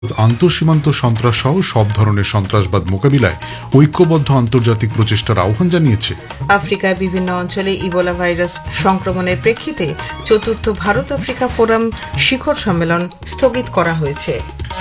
আন্তঃসীমান্ত সন্ত্রাস সহ সব ধরনের সন্ত্রাসবাদ মোকাবিলায় ঐক্যবদ্ধ আন্তর্জাতিক প্রচেষ্টার আহ্বান জানিয়েছে। আফ্রিকার বিভিন্ন অঞ্চলে ইবোলা ভাইরাস সংক্রমণের প্রেক্ষিতে চতুর্থ ভারত আফ্রিকা ফোরাম শিখর সম্মেলন স্থগিত করা হয়েছে।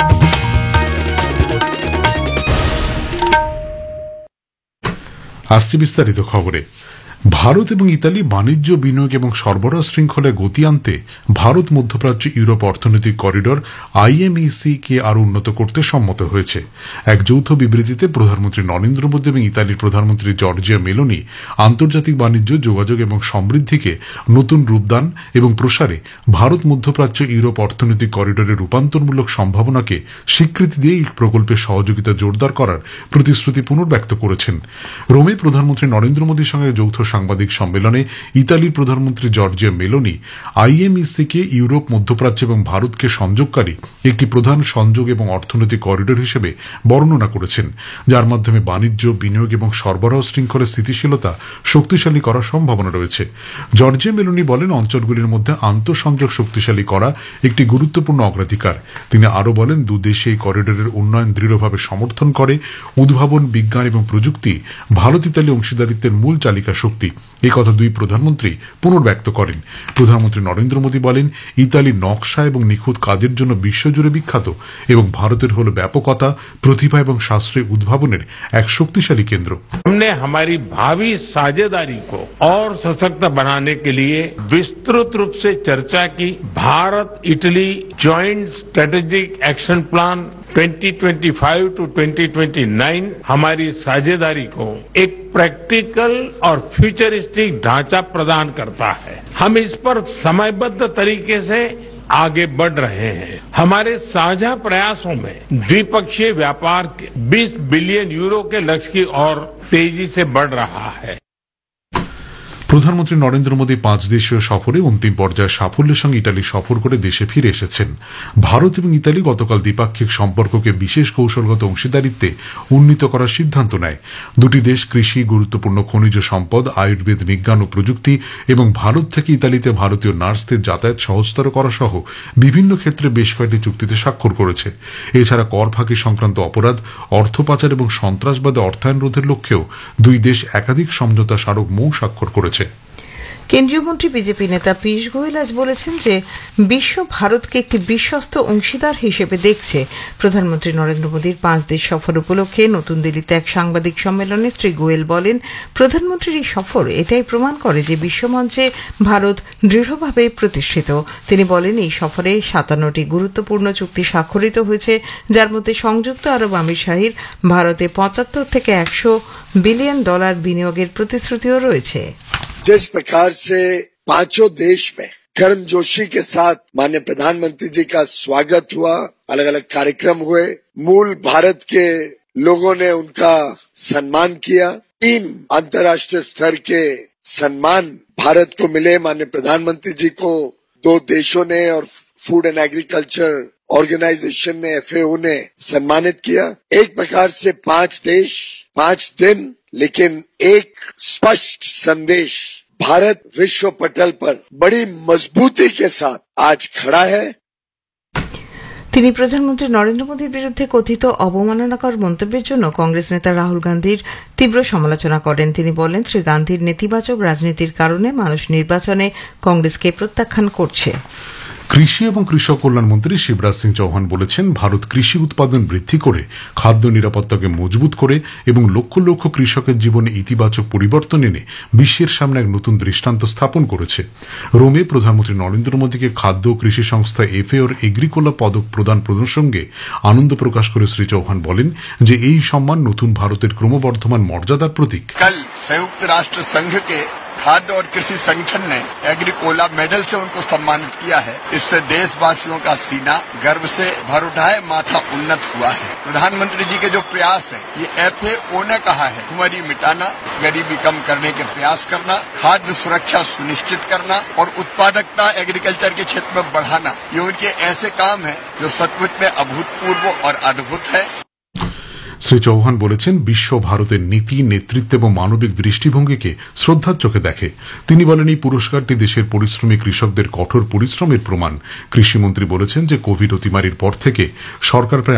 আসছে বিস্তারিত খবরে। ভারত এবং ইতালি বাণিজ্য, বিনিয়োগ এবং সরবরাহ শৃঙ্খলায় গতি আনতে ভারত মধ্যপ্রাচ্য ইউরোপ অর্থনৈতিক করিডর আইএমইসি কে আরও উন্নত করতে সম্মত হয়েছে। এক যৌথ বিবৃতিতে প্রধানমন্ত্রী নরেন্দ্র মোদী এবং ইতালির প্রধানমন্ত্রী জর্জিয়া মেলোনি আন্তর্জাতিক বাণিজ্য, যোগাযোগ এবং সমৃদ্ধিকে নতুন রূপদান এবং প্রসারে ভারত মধ্যপ্রাচ্য ইউরোপ অর্থনৈতিক করিডরের রূপান্তরমূলক সম্ভাবনাকে স্বীকৃতি দিয়ে এই প্রকল্পের সহযোগিতা জোরদার করার প্রতিশ্রুতি পুনর্ব্যক্ত করেছেন। রোমে প্রধানমন্ত্রী নরেন্দ্র মোদীর সঙ্গে যৌথ সাংবাদিক সম্মেলনে ইতালির প্রধানমন্ত্রী জর্জিয়া মেলোনি আইএমইসি কে ইউরোপ, মধ্যপ্রাচ্য এবং ভারতকে সংযোগকারী একটি প্রধান সংযোগ এবং অর্থনৈতিক করিডর হিসেবে বর্ণনা করেছেন, যার মাধ্যমে বাণিজ্য, বিনিয়োগ এবং সরবরাহ শৃঙ্খলের স্থিতিশীলতা শক্তিশালী করার সম্ভাবনা রয়েছে। জর্জিয়া মেলোনি বলেন, অঞ্চলগুলির মধ্যে আন্তঃসংযোগ শক্তিশালী করা একটি গুরুত্বপূর্ণ অগ্রাধিকার। তিনি আরও বলেন, দুদেশে এই করিডরের উন্নয়ন দৃঢ়ভাবে সমর্থন করে। উদ্ভাবন, বিজ্ঞান এবং প্রযুক্তি ভারত ইতালি অংশীদারিত্বের মূল চালিকা শক্তি। এই কথা দুই প্রধানমন্ত্রী পুনর্ব্যক্ত করেন। প্রধানমন্ত্রী নরেন্দ্র মোদী বলেন, ইতালি নকশা এবং নিখুঁত কাজের জন্য বিশ্বজুড়ে বিখ্যাত এবং ভারতের হল ব্যাপকতা, প্রতিভা এবং সাশ্রয়ী উদ্ভাবনের এক শক্তিশালী কেন্দ্র। हमने हमारी भावी साझेदारी को और सशक्त बनाने के लिए विस्तृत रूप से चर्चा की। Bharat Italy joint strategic action plan 2025 to 2029 हमारी साझेदारी को एक प्रैक्टिकल और फ्यूचरिस्टिक ढांचा प्रदान करता है। हम इस पर समयबद्ध तरीके से आगे बढ़ रहे हैं। हमारे साझा प्रयासों में द्विपक्षीय व्यापार 20 बिलियन यूरो के लक्ष्य की ओर तेजी से बढ़ रहा है। প্রধানমন্ত্রী নরেন্দ্র মোদী 5 দেশীয় সফরে অন্তিম পর্যায়ে সাফল্যের সঙ্গে ইতালি সফর করে দেশে ফিরে এসেছেন। ভারত এবং ইতালি গতকাল দ্বিপাক্ষিক সম্পর্ককে বিশেষ কৌশলগত অংশীদারিত্বে উন্নীত করার সিদ্ধান্ত নেয়। দুটি দেশ কৃষি, গুরুত্বপূর্ণ খনিজ সম্পদ, আয়ুর্বেদ, বিজ্ঞান ও প্রযুক্তি এবং ভারত থেকে ইতালিতে ভারতীয় নার্সদের যাতায়াত সহজতর করা সহ বিভিন্ন ক্ষেত্রে বেশ কয়েকটি চুক্তিতে স্বাক্ষর করেছে। এছাড়া কর ফাঁকি সংক্রান্ত অপরাধ, অর্থ পাচার এবং সন্ত্রাসবাদে অর্থায়ন রোধের লক্ষ্যেও দুই দেশ একাধিক সমঝোতা স্মারক স্বাক্ষর করেছে। কেন্দ্রীয় মন্ত্রী বিজেপি নেতা পীযূষ গোয়েল আজ বলেছেন যে বিশ্ব ভারতকে একটি বিশ্বস্ত অংশীদার হিসেবে দেখছে। প্রধানমন্ত্রী নরেন্দ্র মোদীর 5 দেশ সফর উপলক্ষে নতুন দিল্লিতে এক সাংবাদিক সম্মেলনে শ্রী গোয়েল বলেন, প্রধানমন্ত্রীর এই সফর এটাই প্রমাণ করে যে বিশ্বমঞ্চে ভারত দৃঢ়ভাবে প্রতিষ্ঠিত। তিনি বলেন, এই সফরে 57টি গুরুত্বপূর্ণ চুক্তি স্বাক্ষরিত হয়েছে, যার মধ্যে সংযুক্ত আরব আমিরশাহির ভারতে 75 থেকে 100 বিলিয়ন ডলার বিনিয়োগের প্রতিশ্রুতিও রয়েছে। जिस प्रकार से पांचों देश में गर्मजोशी के साथ माननीय प्रधानमंत्री जी का स्वागत हुआ, अलग अलग कार्यक्रम हुए, मूल भारत के लोगों ने उनका सम्मान किया। 3 अंतर्राष्ट्रीय स्तर के सम्मान भारत को मिले। माननीय प्रधानमंत्री जी को 2 देशों ने और फूड एंड एग्रीकल्चर ऑर्गेनाइजेशन ने, FAO ने सम्मानित किया। एक प्रकार से 5 देश 5 दिन, लेकिन एक स्पष्ट संदेश, भारत विश्व पटल पर बड़ी मजबूती के साथ आज खड़ा है। তিনি প্রধানমন্ত্রী নরেন্দ্র মোদীর বিরুদ্ধে কথিত অবমাননাকর মন্তব্যের জন্য কংগ্রেস নেতা রাহুল গান্ধীর তীব্র সমালোচনা করেন। তিনি বলেন, শ্রী গান্ধীর নেতিবাচক রাজনীতির কারণে মানুষ নির্বাচনে কংগ্রেসকে প্রত্যাখ্যান করছে। কৃষি এবং কৃষক কল্যাণ মন্ত্রী শিবরাজ সিং চৌহান বলেছেন, ভারত কৃষি উৎপাদন বৃদ্ধি করে খাদ্য নিরাপত্তাকে মজবুত করে এবং লক্ষ লক্ষ কৃষকের জীবনে ইতিবাচক পরিবর্তন এনে বিশ্বের সামনে এক নতুন দৃষ্টান্ত স্থাপন করেছে। রোমে প্রধানমন্ত্রী নরেন্দ্র মোদীকে খাদ্য ও কৃষি সংস্থা FAOর এগ্রিকোলা পদক প্রদান প্রসঙ্গে আনন্দ প্রকাশ করে শ্রী চৌহান বলেন যে এই সম্মান নতুন ভারতের ক্রমবর্ধমান মর্যাদার প্রতীক। कल संयुक्त राष्ट्र संघ के खाद्य और कृषि संगठन ने एग्रीकोला मेडल से उनको सम्मानित किया है। इससे देशवासियों का सीना गर्व से भर उठा है, माथा उन्नत हुआ है। प्रधानमंत्री जी के जो प्रयास है, ये FAO ने कहा है, भुखमरी मिटाना, गरीबी कम करने के प्रयास करना, खाद्य सुरक्षा सुनिश्चित करना और उत्पादकता एग्रीकल्चर के क्षेत्र में बढ़ाना, ये उनके ऐसे काम है जो सचमुच में अभूतपूर्व और अद्भुत है। শ্রী চৌহান বলেছেন, বিশ্ব ভারতের নীতি, নেতৃত্ব এবং মানবিক দৃষ্টিভঙ্গিকে শ্রদ্ধার চোখে দেখে। তিনি বলেন, এই পুরস্কারটি দেশের পরিশ্রমী কৃষকদের কঠোর পরিশ্রমের প্রমাণ। কৃষিমন্ত্রী বলেছেন যে কোভিড অতিমারির পর থেকে সরকার প্রায়